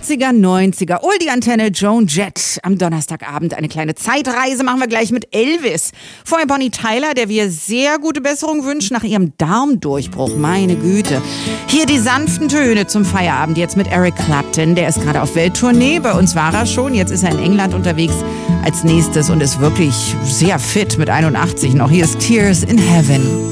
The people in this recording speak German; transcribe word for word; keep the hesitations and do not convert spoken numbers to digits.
achtziger, neunziger, Oldie Antenne, Joan Jett. Am Donnerstagabend eine kleine Zeitreise machen wir gleich mit Elvis. Vorher Bonnie Tyler, der wir sehr gute Besserung wünschen nach ihrem Darmdurchbruch. Meine Güte. Hier die sanften Töne zum Feierabend jetzt mit Eric Clapton. Der ist gerade auf Welttournee. Bei uns war er schon. Jetzt ist er in England unterwegs als nächstes und ist wirklich sehr fit mit einundachtzig noch. Hier ist Tears in Heaven.